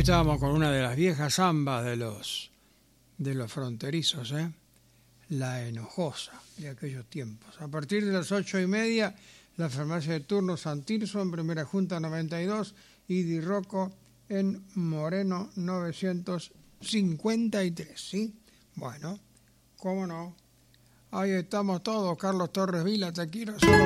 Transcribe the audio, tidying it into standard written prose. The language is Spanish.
estábamos con una de las viejas zambas de los fronterizos, la enojosa de aquellos tiempos. A partir de las 8:30, la farmacia de turno San Tirso en Primera Junta 92 y Di Rocco en Moreno 953, ¿sí? Bueno, cómo no. Ahí estamos todos. Carlos Torres Vila, te quiero.